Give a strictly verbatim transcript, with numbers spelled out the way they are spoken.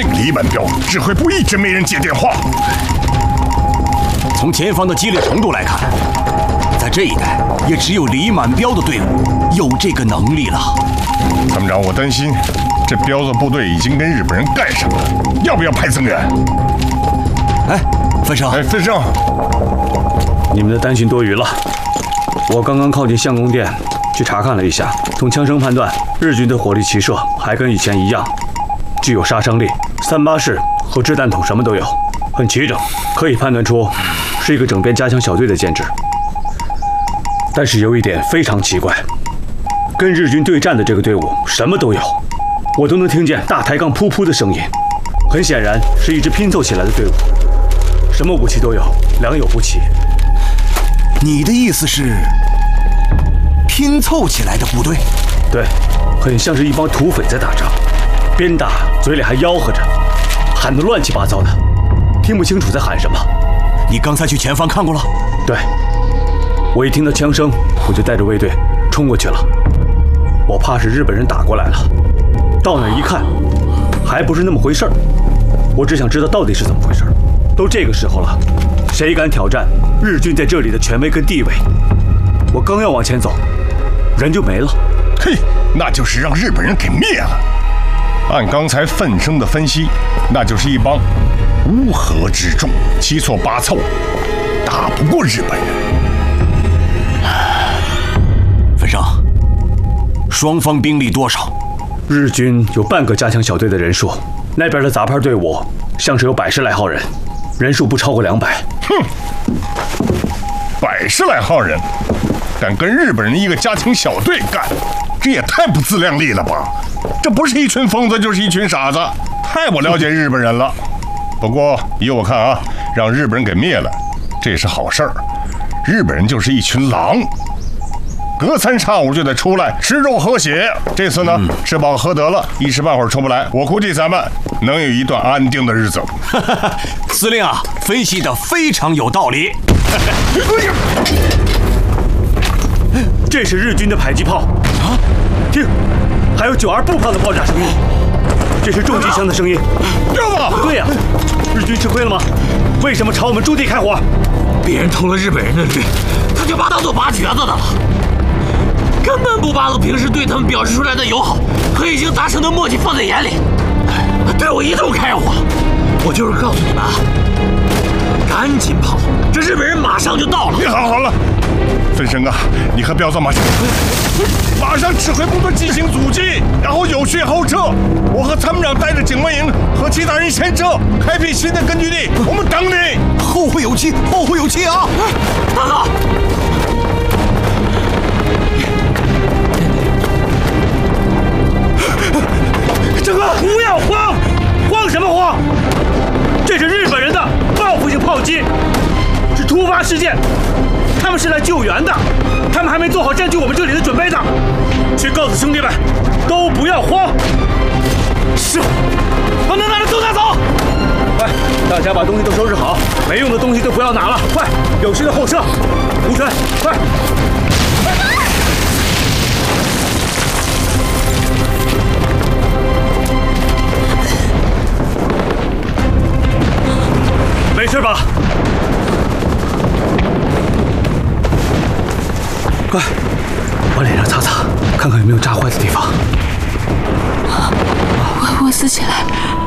这个李满彪指挥部一直没人接电话。 从前方的激烈程度来看，在这一带也只有李满彪的队伍有这个能力了。 参谋长，我担心这彪子部队已经跟日本人干上了，要不要派增援？ 哎，分生， 哎，分生， 你们的担心多余了。我刚刚靠近相公殿去查看了一下，从枪声判断，日军的火力齐射还跟以前一样，具有杀伤力，三八式和掷弹筒什么都有，很齐整，可以判断出是一个整编加强小队的建制。但是有一点非常奇怪，跟日军对战的这个队伍什么都有，我都能听见大抬杠噗噗的声音，很显然是一支拼凑起来的队伍，什么武器都有，良莠不齐。 你的意思是拼凑起来的部队？ 对，很像是一帮土匪在打仗，边打嘴里还吆喝着，喊得乱七八糟的，听不清楚在喊什么。 你刚才去前方看过了？ 对，我一听到枪声，我就带着卫队冲过去了。我怕是日本人打过来了，到那儿一看，还不是那么回事儿。我只想知道到底是怎么回事儿。都这个时候了，谁敢挑战日军在这里的权威跟地位？我刚要往前走，人就没了。 嘿，那就是让日本人给灭了。按刚才奋生的分析，那就是一帮乌合之众，七错八凑，打不过日本人。 分生，双方兵力多少？ 日军有半个加强小队的人数，那边的杂牌队伍像是有百十来号人，人数不超过两百。 哼，百十来号人，敢跟日本人一个加强小队干，这也太不自量力了吧！这不是一群疯子，就是一群傻子，太不了解日本人了。不过依我看啊，让日本人给灭了，这也是好事儿。日本人就是一群狼，隔三差五就得出来吃肉喝血。这次呢，嗯、吃饱喝得了，一时半会儿出不来。我估计咱们能有一段安定的日子。 司令啊，分析得非常有道理。 这是日军的迫击炮啊！听，还有九二步炮的爆炸声音，这是重机枪的声音。 彪子， 对呀、啊，日军吃亏了吗？为什么朝我们驻地开火？ 别人偷了日本人的驴，他就把当做拔橛子的了，根本不把我平时对他们表示出来的友好和已经达成的默契放在眼里，对我一通开火。我就是告诉你们啊，赶紧跑，这日本人马上就到了。 你好好了，分生啊，你和彪子马上马上指挥部队进行阻击，然后有序后撤。我和参谋长带着警卫营和其他人先撤，开辟新的根据地。我们等你。 后会有期，后会有期啊！ 大哥， 这个不要慌，慌什么慌？这是日本人的报复性炮击，是突发事件，他们是来救援的，他们还没做好占据我们这里的准备呢。去告诉兄弟们，都不要慌。是，把能拿的都拿走。快，大家把东西都收拾好，没用的东西都不要拿了。快，有序的后撤。吴纯，快！没事吧？快，往脸上擦擦，看看有没有炸坏的地方。 我我撕起来。